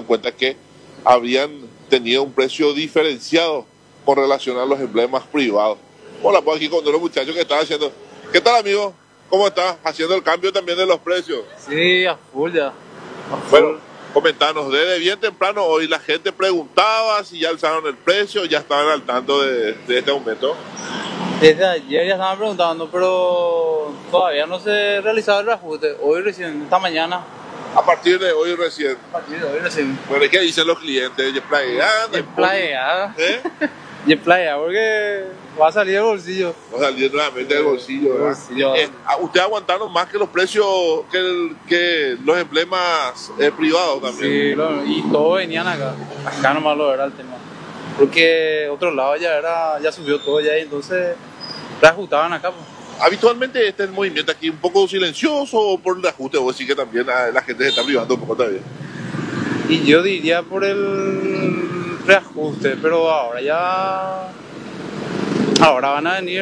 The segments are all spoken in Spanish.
cuenta que habrían tenido un precio diferenciado con relación a los emblemas privados. Hola, pues aquí con los muchachos que están haciendo. ¿Qué tal, amigo? ¿Cómo estás? Haciendo el cambio también de los precios. Sí, a full ya. Bueno, comentanos, desde bien temprano hoy la gente preguntaba si ya alzaron el precio, ya estaban al tanto de este aumento. Desde ayer ya estaban preguntando, pero todavía no se realizaba el reajuste. Hoy recién, esta mañana. A partir de hoy recién. A partir de hoy recién. Bueno, ¿qué dicen los clientes? ¿Ya playa? Y playa, porque va a salir del bolsillo. Va a salir nuevamente del bolsillo. ¿Usted aguantaron más que los precios, que los emblemas privados también? Sí, y todos venían acá. Acá nomás lo era el tema. Porque otro lado ya subió todo ya y entonces reajustaban acá. Pues. Habitualmente este es el movimiento aquí un poco silencioso por el ajuste, o sí que también la gente se está privando un poco también. Y yo diría por el reajuste, pero ahora van a venir.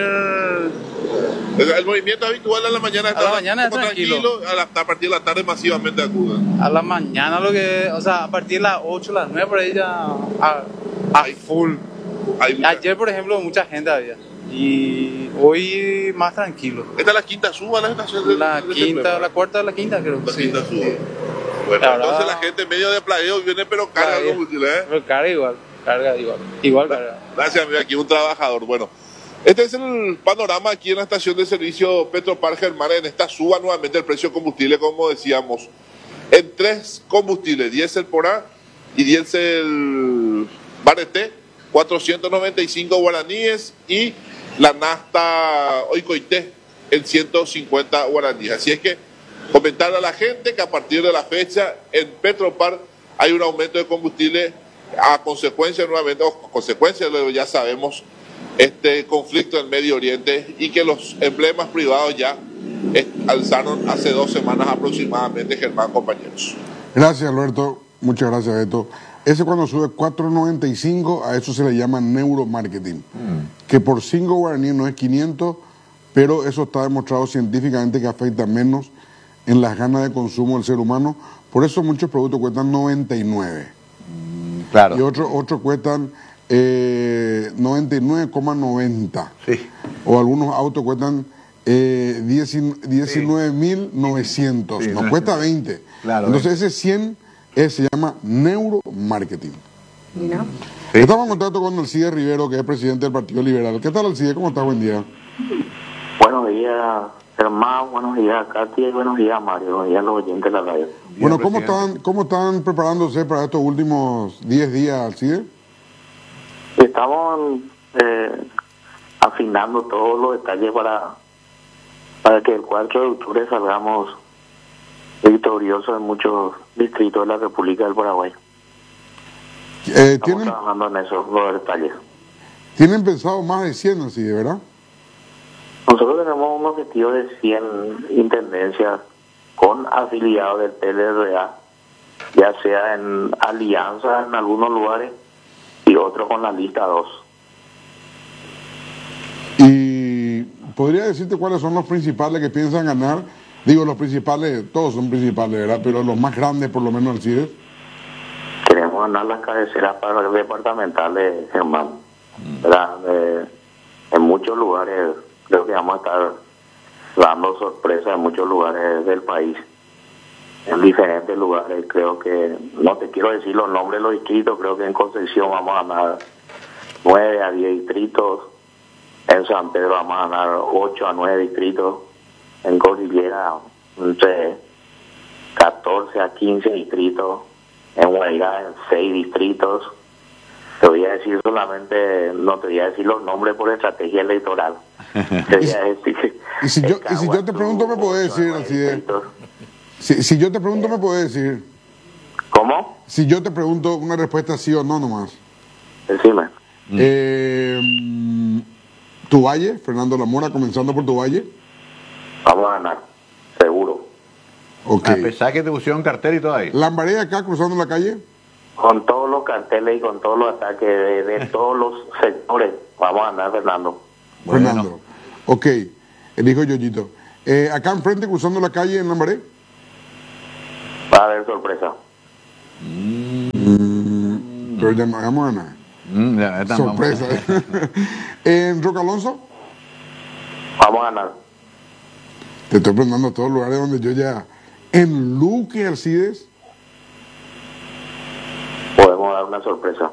El movimiento habitual a la mañana está tranquilo. A partir de la tarde masivamente acudan. A la mañana a partir de las 8, las 9 por ahí ya a full. Ayer, por ejemplo, mucha gente había. Y hoy más tranquilo. ¿Esta es la quinta suba la estación? La cuarta o la quinta, creo. La quinta suba. Bueno, ahora, entonces la gente en medio de playeo viene pero carga el combustible, ¿eh? Pero carga igual carga. Gracias, amigo, aquí un trabajador. Bueno, este es el panorama aquí en la estación de servicio Petropar Germán. En esta suba nuevamente el precio de combustible, como decíamos, en 3 combustibles, diésel por A y diésel Barreté, 495 guaraníes, y la nafta Oikoité en 150 guaraníes. Así es que comentar a la gente que a partir de la fecha en Petropar hay un aumento de combustible a consecuencia ya sabemos, este conflicto en Medio Oriente, y que los emblemas privados ya alzaron hace 2 semanas aproximadamente, Germán, compañeros. Gracias, Alberto. Muchas gracias, Beto. Ese cuando sube 4.95, a eso se le llama neuromarketing. Que por 5 guaraníes no es 500, pero eso está demostrado científicamente que afecta menos en las ganas de consumo del ser humano. Por eso muchos productos cuestan 99. Claro. Y otros cuestan 99,90. Sí. O algunos autos cuestan 19.900. Sí, Nos cuesta 20. Claro, entonces ese 100 se llama neuromarketing. ¿No? Sí. Estamos en contacto con Alcide Rivero, que es presidente del Partido Liberal. ¿Qué tal, Alcide? ¿Cómo estás? Buen día. Buenos días, Germán. Buenos días, Katia. Y buenos días, Mario. Buenos días a los oyentes de la radio. Bueno, ¿cómo están preparándose para estos últimos 10 días, Alcide? Estamos afinando todos los detalles para que el 4 de octubre salgamos victoriosos en muchos distritos de la República del Paraguay. Estamos trabajando en esos los detalles. ¿Tienen pensado más de 100 así, de verdad? Nosotros tenemos un objetivo de 100 intendencias con afiliados del PLRA, ya sea en alianza en algunos lugares y otros con la lista 2. ¿Y podría decirte cuáles son los principales que piensan ganar? Digo, los principales, todos son principales, ¿verdad? Pero los más grandes, por lo menos, Alcides. Queremos ganar las cabeceras departamentales, Germán. ¿Verdad? En muchos lugares creo que vamos a estar dando sorpresas en muchos lugares del país. En diferentes lugares, creo que, no te quiero decir los nombres de los distritos, creo que en Concepción vamos a ganar 9 a 10 distritos, en San Pedro vamos a ganar 8 a 9 distritos, en Cordillera entre 14 a 15 distritos, en Guairá en 6 distritos. Te voy a decir solamente, no te voy a decir los nombres por estrategia electoral. Te voy a decir, y si yo te pregunto, ¿me puedes decir así de? Si yo te pregunto, ¿me puedes decir? ¿Cómo? Si yo te pregunto una respuesta sí o no nomás. Decime. ¿Tu Valle, Fernando Lamora, comenzando por Tu Valle? Vamos a ganar, seguro. Okay. A pesar que te pusieron cartel y todo ahí. ¿Lambaré acá cruzando la calle? Con todos los carteles y con todos los ataques de todos los sectores, vamos a ganar, Fernando. Bueno. Fernando. Ok, elijo Yoyito. Acá enfrente, cruzando la calle en Lambaré. Va a haber sorpresa. Pero ya no vamos a ganar. Sorpresa. ¿En Roca Alonso? Vamos a ganar. Te estoy preguntando todos los lugares donde yo ya... ¿En Luque, Alcides? Podemos dar una sorpresa.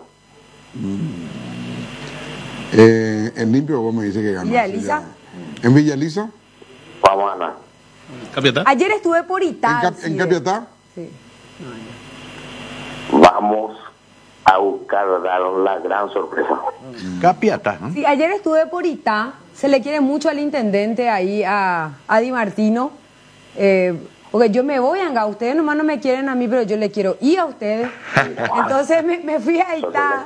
En Limpio vos me dices que gana. ¿Villa Elisa? ¿En Villa Elisa? Vamos a ganar. ¿Capiatá? Ayer estuve por Itá. ¿En Capiatá? Sí. Vamos a buscar dar la gran sorpresa. Capiatá, ¿no? Sí, ayer estuve por Itá. Se le quiere mucho al intendente ahí, a Di Martino. Porque yo me voy, Anga. Ustedes nomás no me quieren a mí, pero yo le quiero ir a ustedes. Entonces me fui a Itá.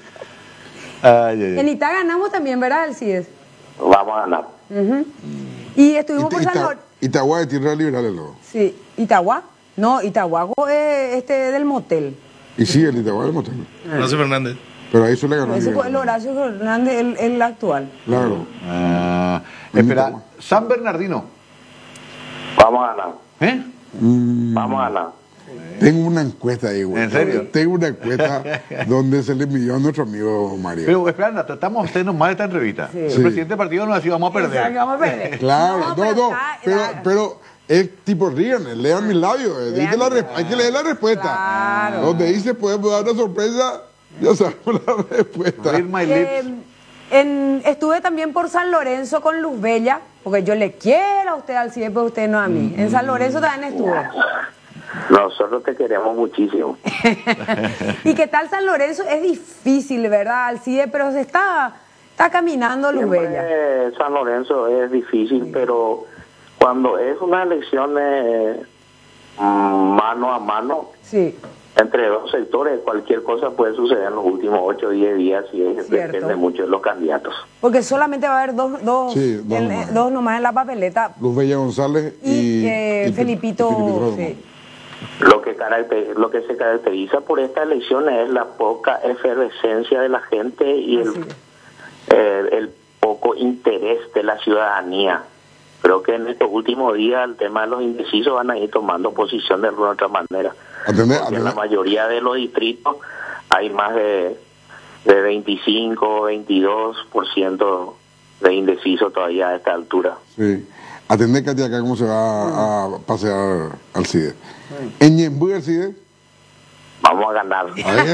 En Itá ganamos también, ¿verdad, Alcides? Vamos a ganar. Y estuvimos por San Lorenzo. Itagua de Tierra Liberal, luego. Sí, Itagua. No, Itagua es del motel. Y sí, el Itagua del motel. Horacio Fernández. Pero ahí suele ganar. Ese fue el Horacio Fernández, el actual. Claro. Espera, San Bernardino. Vamos a ganar. Vamos a ganar. Tengo una encuesta ahí, güey. ¿En serio? Tengo una encuesta donde se le envió a nuestro amigo Mario. Pero espera, tratamos a usted nomás de esta entrevista. Sí. El Sí. presidente del partido nos ha dicho vamos a perder. Exacto, vamos a perder. Claro, no, está- pero es tipo ríen, lean mis labios. Hay que leer la respuesta. Claro. Donde dice podemos dar una sorpresa, ya sabemos la respuesta. Read my lips. Estuve también por San Lorenzo con Luz Bella, porque yo le quiero a usted al CIE, pero usted no a mí. En San Lorenzo también estuve. Nosotros te queremos muchísimo. ¿Y qué tal San Lorenzo? Es difícil, ¿verdad, Alcide? Pero se está caminando Luz Bella. Siempre San Lorenzo es difícil, pero cuando es una elección mano a mano, Sí, entre dos sectores, cualquier cosa puede suceder en los últimos 8 o 10 días y depende mucho de los candidatos. porque solamente va a haber dos nomás en la papeleta. Luz Bella González Y, y Felipito. Romo. Sí. Lo que se caracteriza por esta elección es la poca efervescencia de la gente y el poco interés de la ciudadanía. Creo que en estos últimos días el tema de los indecisos van a ir tomando posición de alguna otra manera. Porque en la mayoría de los distritos hay más de 25, 22% de indecisos todavía a esta altura. Sí. Atendé, Katia, acá cómo se va a pasear Alcide. ¿En Ñemby, Alcide? Vamos a ganar.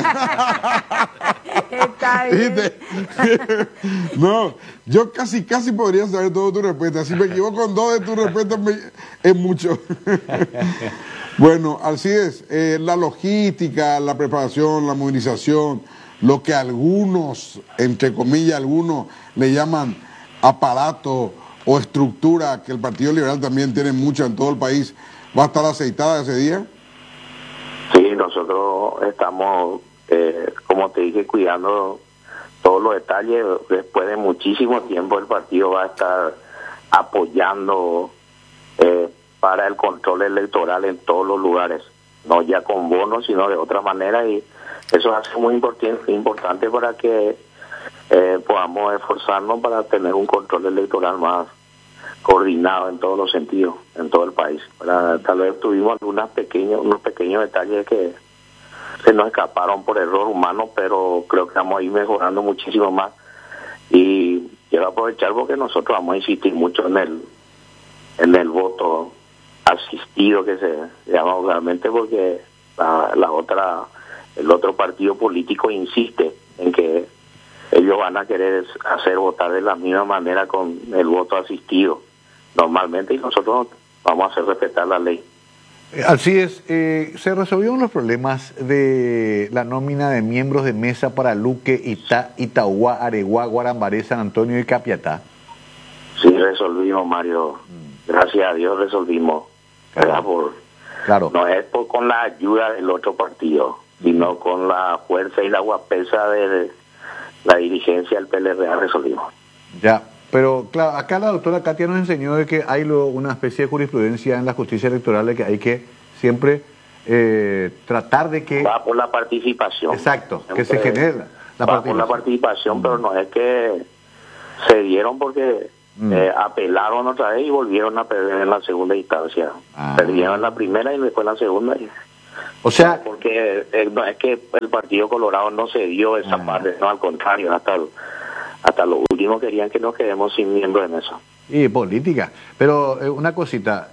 Está bien. ¿Viste? No, yo casi podría saber toda tu respuesta. Si me equivoco con dos de tus respuestas es mucho. Bueno, Alcides, la logística, la preparación, la movilización, lo que algunos, entre comillas, algunos le llaman aparato o estructura, que el Partido Liberal también tiene mucha en todo el país, ¿va a estar aceitada ese día? Sí, nosotros estamos, como te dije, cuidando todos los detalles. Después de muchísimo tiempo el partido va a estar apoyando para el control electoral en todos los lugares, no ya con bonos, sino de otra manera, y eso hace muy importante para que podamos esforzarnos para tener un control electoral más coordinado en todos los sentidos, en todo el país. Tal vez tuvimos unos pequeños detalles que se nos escaparon por error humano, pero creo que vamos a ir mejorando muchísimo más. Y quiero aprovechar porque nosotros vamos a insistir mucho en el voto asistido, que se llama realmente, porque el otro partido político insiste en que ellos van a querer hacer votar de la misma manera con el voto asistido normalmente, y nosotros vamos a hacer respetar la ley. Así es, se resolvieron los problemas de la nómina de miembros de mesa para Luque, Itagua, Areguá, Guarambaré, San Antonio y Capiatá. Sí, resolvimos, Mario. Gracias a Dios resolvimos. Claro. No es con la ayuda del otro partido, sino con la fuerza y la guapesa de la dirigencia del PLRA resolvimos. Ya, pero claro, acá la doctora Katia nos enseñó de que hay una especie de jurisprudencia en la justicia electoral de que hay que siempre tratar de que... Va por la participación. Exacto, siempre que se genere la va por la participación, pero no es que se dieron porque apelaron otra vez y volvieron a perder en la segunda instancia. Perdieron en la primera y después en la segunda. O sea, porque no es que el Partido Colorado no se dio esa parte, no, al contrario, hasta lo último querían que nos quedemos sin miembros en eso. y política. Pero una cosita,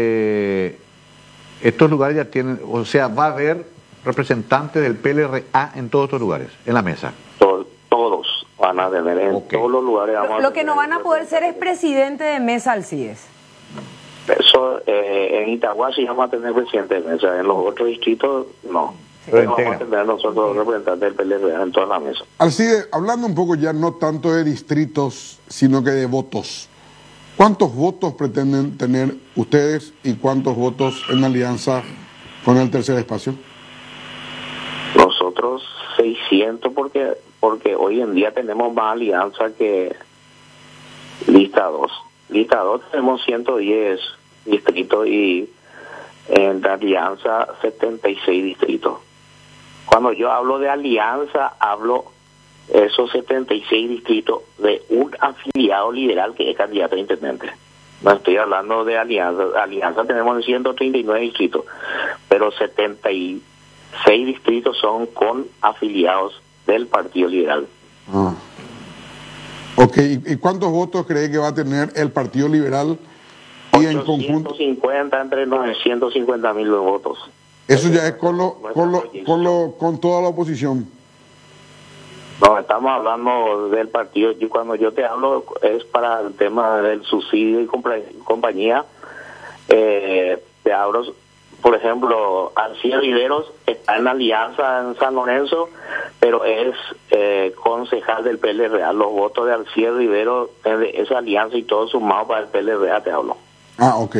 estos lugares ya tienen, o sea, va a haber representantes del PLRA en todos estos lugares, en la mesa. Todos van a tener, en todos los lugares vamos a Lo que tener no van a poder ser es presidente de mesa Alcides. Eso, en Itagua sí vamos a tener presidente de mesa, en los otros distritos no. Pero Vamos a tener nosotros representantes del PLRA en toda la mesa. Alcide, hablando un poco ya no tanto de distritos, sino que de votos. ¿Cuántos votos pretenden tener ustedes y cuántos votos en alianza con el tercer espacio? Nosotros 600 porque hoy en día tenemos más alianza que lista 2. Lista 2 tenemos 110 distritos y en la alianza 76 distritos. Cuando yo hablo de alianza, hablo esos 76 distritos de un afiliado liberal que es candidato a intendente. No estoy hablando de alianza. Alianza tenemos 139 distritos, pero 76 distritos son con afiliados del Partido Liberal. Ah. Ok, ¿y cuántos votos cree que va a tener el Partido Liberal y en conjunto? 850 entre 950.000 votos. Eso ya es con toda la oposición. No, estamos hablando del partido. Cuando yo te hablo es para el tema del subsidio y compañía. Te hablo, por ejemplo, Alcides Riveros está en alianza en San Lorenzo, pero es concejal del PLRA. Los votos de Alcides Riveros, de esa alianza y todo sumado para el PLRA, te hablo. Ah, ok.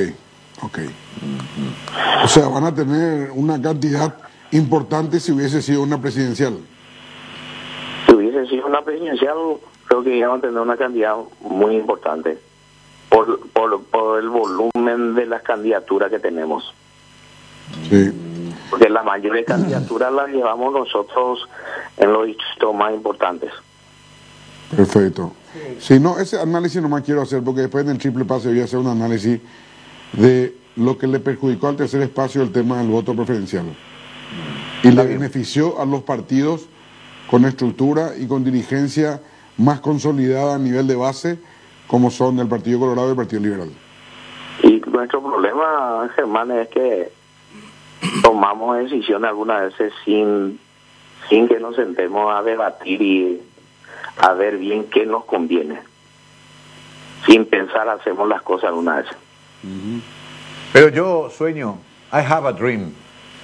O sea, van a tener una cantidad importante si hubiese sido una presidencial. Si hubiese sido una presidencial, creo que íbamos a tener una cantidad muy importante por el volumen de las candidaturas que tenemos. Sí. Porque la mayoría de candidaturas las llevamos nosotros en los distritos más importantes. Perfecto. Si no, ese análisis nomás quiero hacer, porque después en el triple pase voy a hacer un análisis de lo que le perjudicó al tercer espacio el tema del voto preferencial. Y le benefició a los partidos con estructura y con dirigencia más consolidada a nivel de base, como son el Partido Colorado y el Partido Liberal. Y nuestro problema, Germán, es que tomamos decisiones algunas veces sin que nos sentemos a debatir y a ver bien qué nos conviene. Sin pensar hacemos las cosas algunas veces. Pero yo sueño, I have a dream.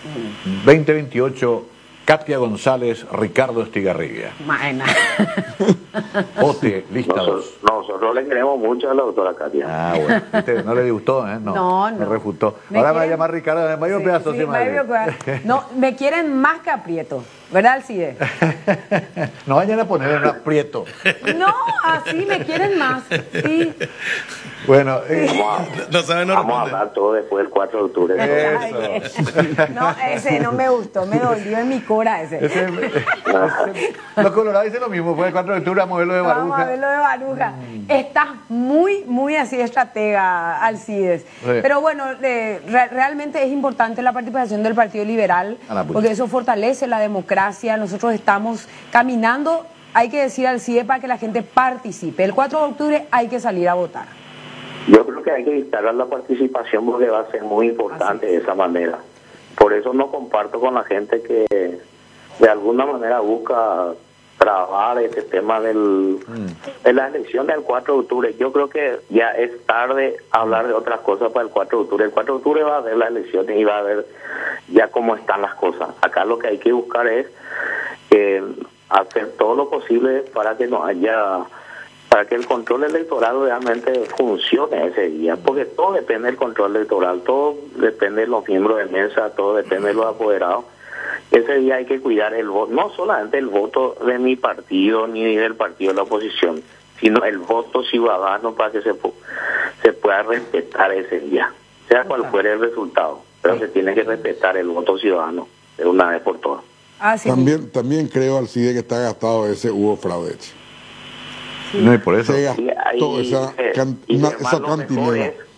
2028, Katia González, Ricardo Estigarribia. Maena. Vote, lista 2. Nosotros le queremos mucho a la doctora Katia. Ah, bueno. ¿Viste? No le gustó, ¿eh? No. Me refutó. Ahora me va a llamar Ricardo, medio pedazo. Sí, no, me quieren más que aprieto, ¿verdad, Alcide? No vayan a poner en aprieto. No, así me quieren más, sí. Bueno, vamos a hablar todo después del 4 de octubre. No, ese no me gustó, me dolió en mi cora ese. Los colorados dicen lo mismo, fue el 4 de octubre vamos a ver lo de Baruja. Vamos a ver lo de Baruja. Estás muy así estratega, Alcides. Sí. Pero bueno, realmente es importante la participación del Partido Liberal, porque eso fortalece la democracia. Nosotros estamos caminando, hay que decir, Alcides, para que la gente participe. El 4 de octubre hay que salir a votar. Yo creo que hay que instalar la participación porque va a ser muy importante de esa manera. Por eso no comparto con la gente que de alguna manera busca trabajar este tema de la elección del 4 de octubre. Yo creo que ya es tarde hablar de otras cosas para el 4 de octubre. El 4 de octubre va a haber las elecciones y va a ver ya cómo están las cosas. Acá lo que hay que buscar es hacer todo lo posible para que no haya... para que el control electoral realmente funcione ese día, porque todo depende del control electoral, todo depende de los miembros de mesa, todo depende de los apoderados. Ese día hay que cuidar el voto, no solamente el voto de mi partido ni del partido de la oposición, sino el voto ciudadano para que se pueda respetar ese día, sea cual fuera el resultado, pero se tiene que respetar el voto ciudadano de una vez por todas. También creo, Alcide, que está gastado ese hubo fraude. Sí. No, y por eso se gastó esa cantidad.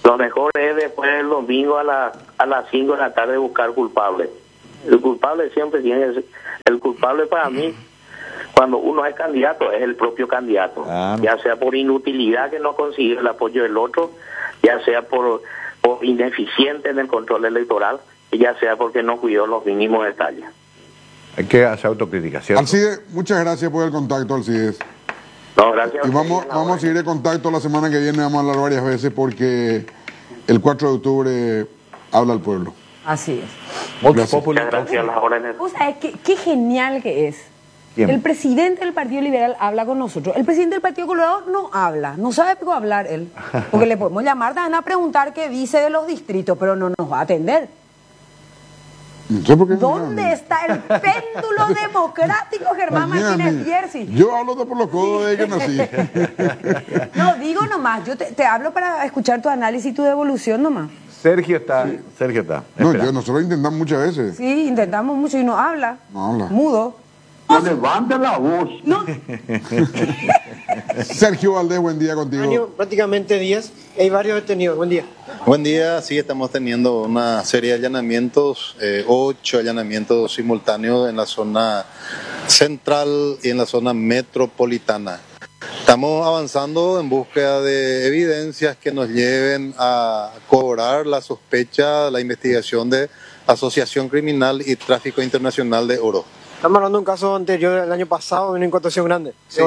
Lo mejor es después del domingo a las 5 de la tarde buscar culpable. El culpable siempre tiene que ser, el culpable para mí, cuando uno es candidato, es el propio candidato. Ya sea por inutilidad que no consigue el apoyo del otro, ya sea por ineficiente en el control electoral, y ya sea porque no cuidó los mínimos detalles. Hay que hacer autocrítica, ¿cierto? Alcides, muchas gracias por el contacto, Alcides. No, gracias. Y vamos a seguir en contacto la semana que viene, vamos a hablar varias veces porque el 4 de octubre habla el pueblo. Así es. Muchas gracias a las órdenes. O sea, qué genial que es. Bien. El presidente del Partido Liberal habla con nosotros. El presidente del Partido Colorado no habla, no sabe cómo hablar él. Porque le podemos llamar también a preguntar qué dice de los distritos, pero no nos va a atender. No sé por qué ¿Dónde está el péndulo democrático, Germán Martínez Piercy? Yo hablo por los codos desde que nací. No, digo nomás, yo te hablo para escuchar tu análisis y tu devolución nomás. Sergio está. Sergio está. No, Espera. nosotros intentamos muchas veces. Sí, intentamos mucho y no habla. No habla. Mudo. No levante la voz. No. Sergio Valdés, buen día contigo. Año, prácticamente 10, hay varios detenidos. Buen día. Buen día, sí, estamos teniendo una serie de allanamientos, 8 allanamientos simultáneos en la zona central y en la zona metropolitana. Estamos avanzando en búsqueda de evidencias que nos lleven a cobrar la sospecha, la investigación de asociación criminal y tráfico internacional de oro. Estamos hablando de un caso anterior del año pasado de una incautación grande. Sí,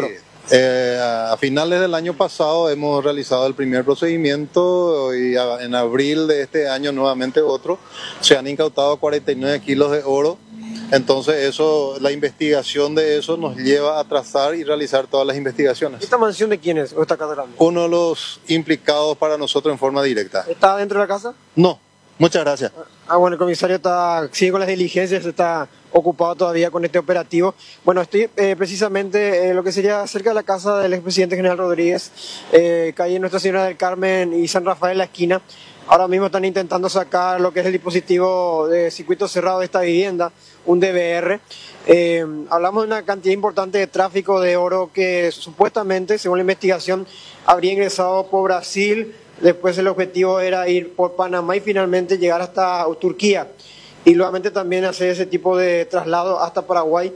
a finales del año pasado hemos realizado el primer procedimiento y en abril de este año nuevamente otro. Se han incautado 49 kilos de oro. Entonces eso, la investigación de eso nos lleva a trazar y realizar todas las investigaciones. ¿Esta mansión de quién es o esta casa grande? Uno de los implicados para nosotros en forma directa. ¿Está dentro de la casa? No, muchas gracias. Bueno, el comisario sigue con las diligencias, está ocupado todavía con este operativo. Bueno, estoy precisamente lo que sería cerca de la casa del expresidente General Rodríguez, calle Nuestra Señora del Carmen y San Rafael, la esquina. Ahora mismo están intentando sacar lo que es el dispositivo de circuito cerrado de esta vivienda, un DVR. Hablamos de una cantidad importante de tráfico de oro que supuestamente, según la investigación, habría ingresado por Brasil. Después el objetivo era ir por Panamá y finalmente llegar hasta Turquía. Y nuevamente también hacer ese tipo de traslado hasta Paraguay.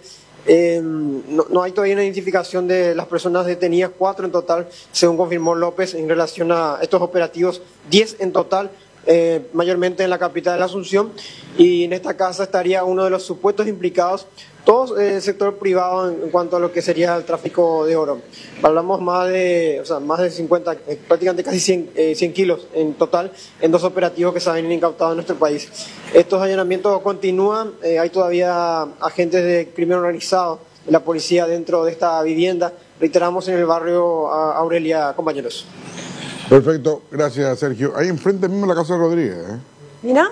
No hay todavía una identificación de las personas detenidas, 4 en total, según confirmó López en relación a estos operativos, 10 en total, mayormente en la capital de la Asunción, y en esta casa estaría uno de los supuestos implicados, todo el sector privado en cuanto a lo que sería el tráfico de oro. Hablamos más de 50, prácticamente casi 100 kilos en total, en 2 operativos que se han incautado en nuestro país. Estos allanamientos continúan, hay todavía agentes de crimen organizado de la policía dentro de esta vivienda, reiteramos en el barrio Aurelia, compañeros. Perfecto, gracias Sergio. Ahí enfrente mismo la casa de Rodríguez. Mira.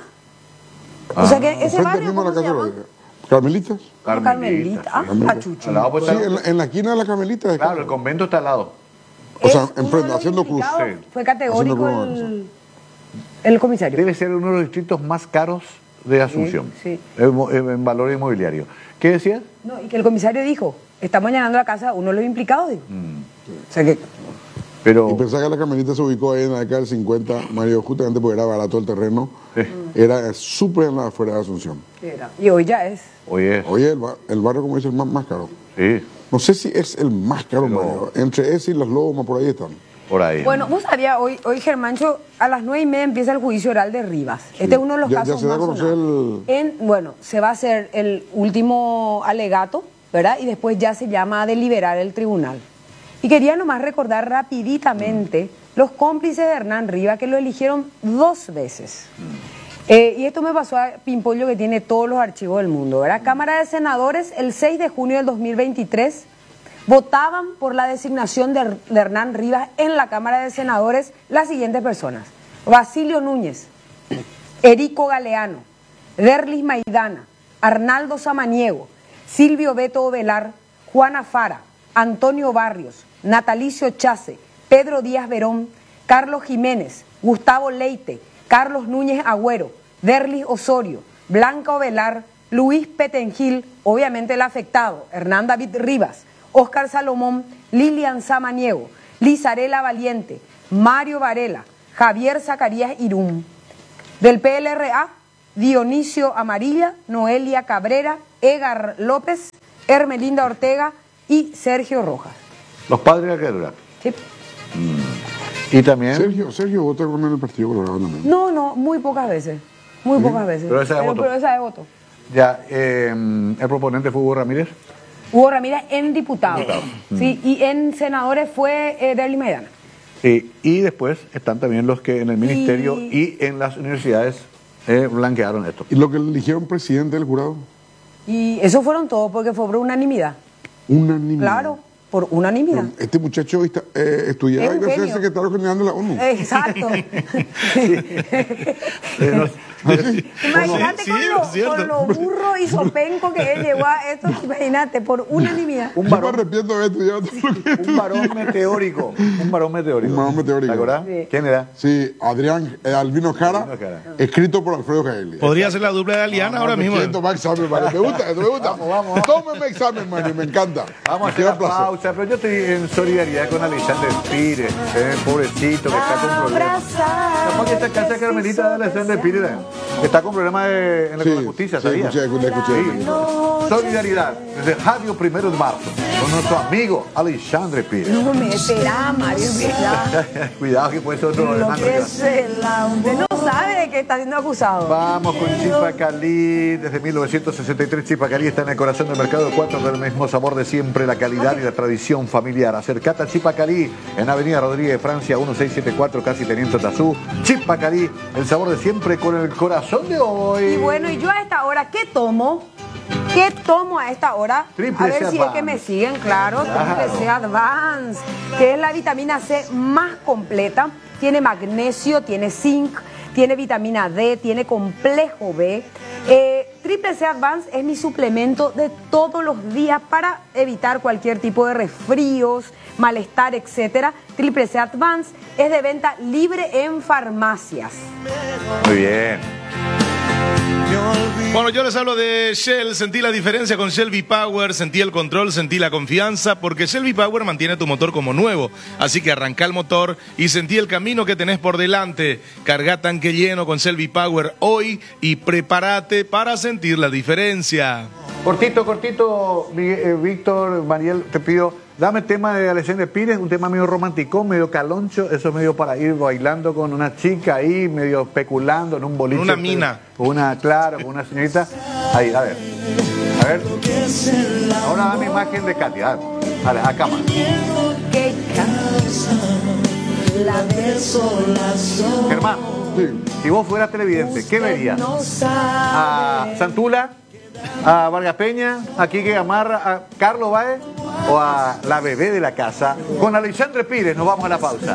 O sea que ese Enfrente barrio, mismo la ¿cómo se casa de llama? Rodríguez. ¿Carmelitas. Carmelita. Ah, Pachucho. Al lado, pues, Sí, en la esquina de la Carmelita. claro, el convento está al lado. O sea, Es uno de enfrente, los haciendo cruz. implicados. Sí. Fue categórico Haciendo el comisario. Debe ser uno de los distritos más caros de Asunción, Sí. en valor inmobiliario. ¿Qué decías? No, y que el comisario dijo, estamos allanando la casa, uno de los implicados, dijo. O sea que, Pero Y pensaba que la Carmelita se ubicó ahí en la década del 50, Mario, justamente porque era barato el terreno. Era súper en la afuera de Asunción. y hoy ya es. oye, Oye, el barrio, como dice, el más caro. sí, No sé si es el más caro, Pero- Mario. Entre ese y las Lomas, por ahí están. por ahí. Bueno, vos sabías, hoy Germancho, a las 9:30 empieza el juicio oral de Rivas. Este es uno de los Ya casos se da a más conocer sonados. Bueno, se va a hacer el último alegato, ¿verdad? Y después ya se llama a deliberar el tribunal. Y quería nomás recordar rapiditamente los cómplices de Hernán Rivas, que lo eligieron 2 veces. Y esto me pasó a Pimpollo, que tiene todos los archivos del mundo, ¿verdad? Cámara de Senadores, el 6 de junio del 2023, votaban por la designación de Hernán Rivas en la Cámara de Senadores las siguientes personas: Basilio Núñez, Erico Galeano, Derlis Maidana, Arnaldo Samaniego, Silvio Beto Ovelar, Juana Fara, Antonio Barrios, Natalicio Chase, Pedro Díaz Verón, Carlos Jiménez, Gustavo Leite, Carlos Núñez Agüero, Derlis Osorio, Blanca Ovelar, Luis Petengil, obviamente el afectado, Hernán David Rivas, Óscar Salomón, Lilian Samaniego, Lizarela Valiente, Mario Varela, Javier Zacarías Irum. Del PLRA, Dionisio Amarilla, Noelia Cabrera, Edgar López, Hermelinda Ortega y Sergio Rojas. Los padres de la criatura. Sí. Y también... Sergio vota con el Partido Colorado también. No, muy pocas veces. Muy pocas veces. Pero esa de voto. Pero esa de voto. Ya, el proponente fue Hugo Ramírez. Hugo Ramírez en diputado. Sí, y en senadores fue Derly Maidana. Y después están también los que en el ministerio y en las universidades blanquearon esto. ¿Y lo que eligieron presidente del jurado? Y eso fueron todos porque fue por unanimidad. Unanimidad. Claro, por unanimidad. Este muchacho estudiaba y iba a ser secretario general de la ONU. Exacto. Imagínate con lo burro y sopenco que él llegó a esto, imagínate, por unanimidad. Yo me arrepiento de esto. Un varón meteórico. Un varón meteórico. ¿Te acordás? Sí. ¿Quién era? Sí, Albino Jara, escrito por Alfredo Jaeli. Podría ser la dupla de Aliana ahora mismo. Toma examen, Mario. Me gusta, me gusta. Vamos. Tómeme examen, Mario, me encanta. Vamos a hacer la pausa, pero yo estoy en solidaridad con Alexander Pires, pobrecito que está con problemas. Capaz que esta casa Carmelita de Alexander Pires está con problemas en la justicia, ¿sabías? Escuché. Sí. Solidaridad desde Radio 1 de Marzo con nuestro amigo Alexandre Pires. No me será, Mario, Cuidado que puede ser otro lo que es usted no sabe de qué está siendo acusado. Vamos con Chipacalí. Desde 1963 Chipacalí está en el corazón del mercado de Cuatro, del mismo sabor de siempre, la calidad y la tradición familiar. Acercate a Chipacalí en Avenida Rodríguez de Francia 1674, casi Teniente Tazú. Chipacalí, el sabor de siempre con el corazón de hoy. Y bueno, y yo a esta hora, ¿qué tomo? ¿Qué tomo a esta hora? Triple A ver C si Advance. es que me siguen, claro. Triple C Advance, que es la vitamina C más completa. Tiene magnesio, tiene zinc, tiene vitamina D, tiene complejo B. Triple C Advance es mi suplemento de todos los días para evitar cualquier tipo de resfríos, malestar, etcétera. Triple C Advance es de venta libre en farmacias. Muy bien. Bueno, yo les hablo de Shell. Sentí la diferencia con Shell V-Power, sentí el control, sentí la confianza, porque Shell V-Power mantiene tu motor como nuevo. Así que arranca el motor y sentí el camino que tenés por delante. Carga tanque lleno con Shell V-Power hoy y prepárate para sentir la diferencia. Cortito, Víctor, Mariel, te pido, dame tema de Alexander Pires, un tema medio romántico, medio caloncho, eso medio para ir bailando con una chica ahí, medio especulando en un boliche. Una mina. Con una señorita. Ahí, a ver. Ahora dame imagen de Katy, a ver. Dale, a cámara. Germán, si vos fueras televidente, ¿qué verías? ¿A Santula? ¿A Vargas Peña? ¿A Quique Gamarra? ¿A Carlos Baez? ¿O a la bebé de la casa? Con Alexandre Pires nos vamos a la pausa.